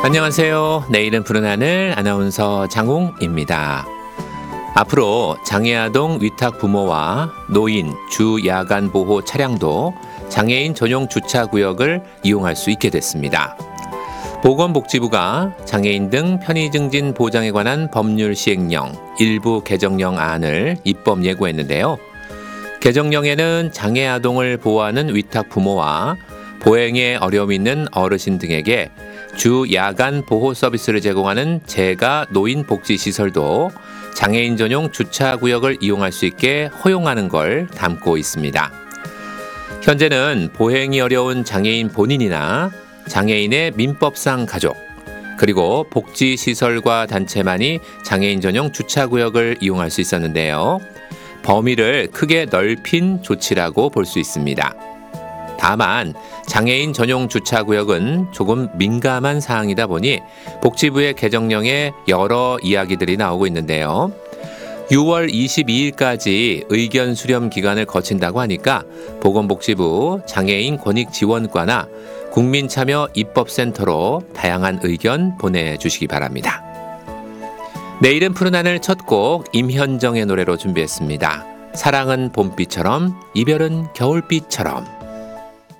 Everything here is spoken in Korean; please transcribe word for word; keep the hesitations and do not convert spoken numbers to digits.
안녕하세요. 내일은 푸른 하늘 아나운서 장홍입니다. 앞으로 장애아동 위탁 부모와 노인, 주 야간 보호 차량도 장애인 전용 주차구역을 이용할 수 있게 됐습니다. 보건복지부가 장애인 등 편의 증진 보장에 관한 법률 시행령 일부 개정령 안을 입법 예고했는데요. 개정령에는 장애아동을 보호하는 위탁 부모와 보행에 어려움이 있는 어르신 등에게 주 야간 보호 서비스를 제공하는 재가 노인 복지 시설도 장애인 전용 주차구역을 이용할 수 있게 허용하는 걸 담고 있습니다. 현재는 보행이 어려운 장애인 본인이나 장애인의 민법상 가족, 그리고 복지시설과 단체만이 장애인 전용 주차구역을 이용할 수 있었는데요. 범위를 크게 넓힌 조치라고 볼 수 있습니다. 다만 장애인 전용 주차구역은 조금 민감한 사항이다 보니 복지부의 개정령에 여러 이야기들이 나오고 있는데요. 유월 이십이일까지 의견 수렴 기간을 거친다고 하니까 보건복지부 장애인 권익지원과나 국민참여 입법센터로 다양한 의견 보내주시기 바랍니다. 내일은 푸른 하늘 첫 곡 임현정의 노래로 준비했습니다. 사랑은 봄비처럼 이별은 겨울비처럼.